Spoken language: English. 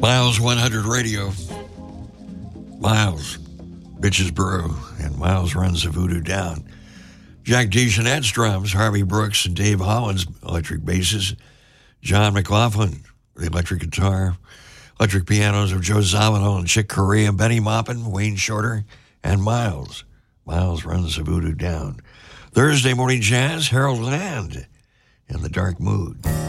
Miles 100 Radio. Miles, Bitches Brew, and Miles runs the voodoo down. Jack DeJohnette's drums, Harvey Brooks and Dave Hollins, electric basses, John McLaughlin, the electric guitar, electric pianos of Joe Zawinul and Chick Corea, Benny Maupin, Wayne Shorter, and Miles. Miles runs the voodoo down. Thursday morning jazz, Harold Land, in the Dark Mood.